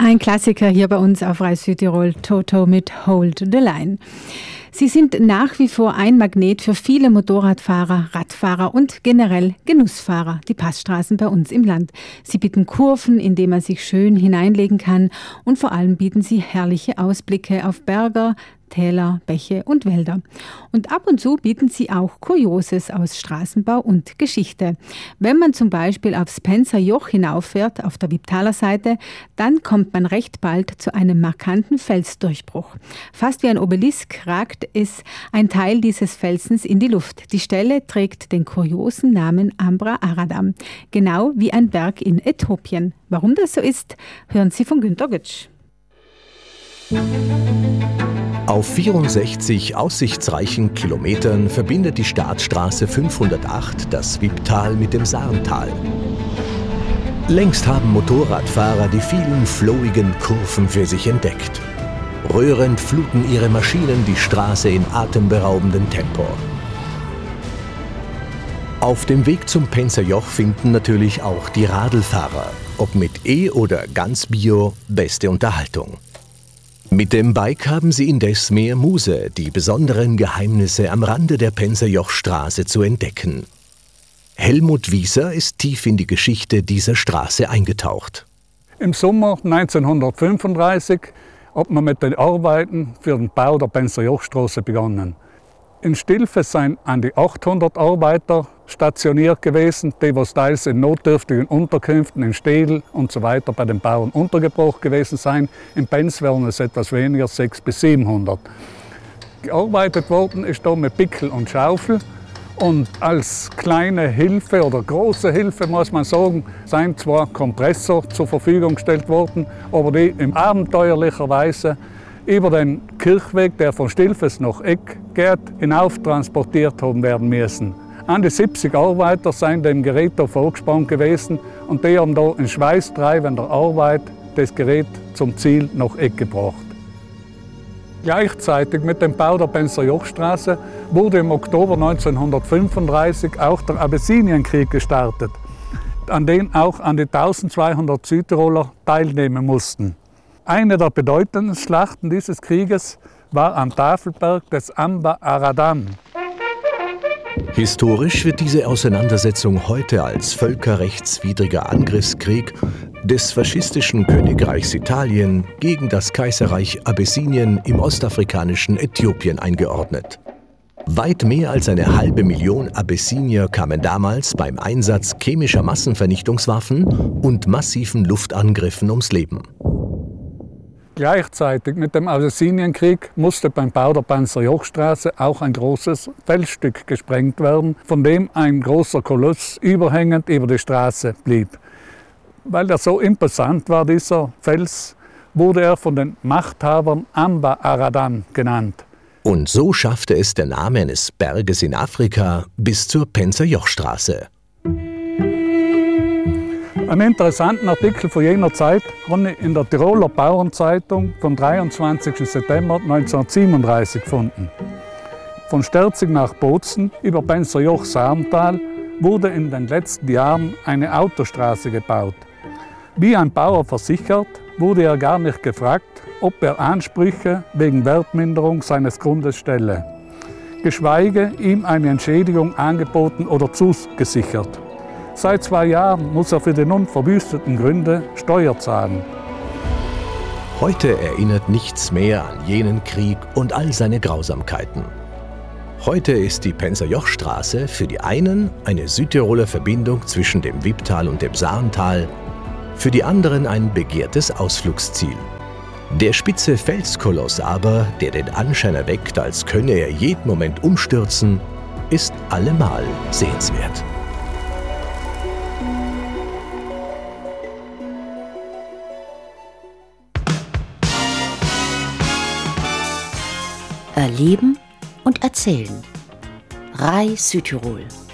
Ein Klassiker hier bei uns auf Reis Südtirol, Toto mit Hold the Line. Sie sind nach wie vor ein Magnet für viele Motorradfahrer, Radfahrer und generell Genussfahrer, die Passstraßen bei uns im Land. Sie bieten Kurven, in die man sich schön hineinlegen kann, und vor allem bieten sie herrliche Ausblicke auf Berge, Täler, Bäche und Wälder. Und ab und zu bieten sie auch Kurioses aus Straßenbau und Geschichte. Wenn man zum Beispiel aufs Penzer Joch hinauffährt, auf der Viptaler Seite, dann kommt man recht bald zu einem markanten Felsdurchbruch. Fast wie ein Obelisk ragt es ein Teil dieses Felsens in die Luft. Die Stelle trägt den kuriosen Namen Ambra Aradam, genau wie ein Berg in Äthiopien. Warum das so ist, hören Sie von Günter Götsch. Auf 64 aussichtsreichen Kilometern verbindet die Staatsstraße 508 das Viptal mit dem Saarntal. Längst haben Motorradfahrer die vielen flowigen Kurven für sich entdeckt. Rührend fluten ihre Maschinen die Straße in atemberaubendem Tempo. Auf dem Weg zum Penzer Joch finden natürlich auch die Radlfahrer, ob mit E- oder ganz Bio, beste Unterhaltung. Mit dem Bike haben sie indes mehr Muse, die besonderen Geheimnisse am Rande der Penzer-Joch-Straße zu entdecken. Helmut Wieser ist tief in die Geschichte dieser Straße eingetaucht. Im Sommer 1935 hat man mit den Arbeiten für den Bau der Penzer-Joch-Straße begonnen. In Stilfe seien an die 800 Arbeiter stationiert gewesen, die was teils in notdürftigen Unterkünften, in Städel und so weiter bei den Bauern untergebracht gewesen seien. In Penz wären es etwas weniger, 600 bis 700. Gearbeitet worden ist da mit Pickel und Schaufel. Und als kleine Hilfe oder große Hilfe, muss man sagen, seien zwar Kompressor zur Verfügung gestellt worden, aber die in abenteuerlicher Weise über den Kirchweg, der von Stilfes nach Eck geht, hinauf transportiert haben werden müssen. An die 70 Arbeiter seien dem Gerät da vorgespannt gewesen und die haben da in schweißtreibender Arbeit das Gerät zum Ziel nach Eck gebracht. Gleichzeitig mit dem Bau der Penzer-Joch-Straße wurde im Oktober 1935 auch der Abessinienkrieg gestartet, an dem auch an die 1200 Südtiroler teilnehmen mussten. Eine der bedeutenden Schlachten dieses Krieges war am Tafelberg des Ambra Aradam. Historisch wird diese Auseinandersetzung heute als völkerrechtswidriger Angriffskrieg des faschistischen Königreichs Italien gegen das Kaiserreich Abessinien im ostafrikanischen Äthiopien eingeordnet. Weit mehr als 500.000 Abessinier kamen damals beim Einsatz chemischer Massenvernichtungswaffen und massiven Luftangriffen ums Leben. Gleichzeitig mit dem Abessinienkrieg musste beim Bau der Penzer-Joch-Straße auch ein großes Felsstück gesprengt werden, von dem ein großer Koloss überhängend über die Straße blieb. Weil er so imposant war, dieser Fels, wurde er von den Machthabern Ambra Aradam genannt. Und so schaffte es der Name eines Berges in Afrika bis zur Penzer-Joch-Straße. Einen interessanten Artikel von jener Zeit habe ich in der Tiroler Bauernzeitung vom 23. September 1937 gefunden. Von Sterzig nach Bozen über Penzer-Joch-Saarntal wurde in den letzten Jahren eine Autostraße gebaut. Wie ein Bauer versichert, wurde er gar nicht gefragt, ob er Ansprüche wegen Wertminderung seines Grundes stelle, geschweige ihm eine Entschädigung angeboten oder zugesichert. Seit 2 Jahren muss er für die nun verwüsteten Gründe Steuer zahlen. Heute erinnert nichts mehr an jenen Krieg und all seine Grausamkeiten. Heute ist die Penzer-Joch-Straße für die einen eine Südtiroler Verbindung zwischen dem Viptal und dem Saarntal, für die anderen ein begehrtes Ausflugsziel. Der spitze Felskoloss aber, der den Anschein erweckt, als könne er jeden Moment umstürzen, ist allemal sehenswert. Erleben und erzählen. Reis Südtirol.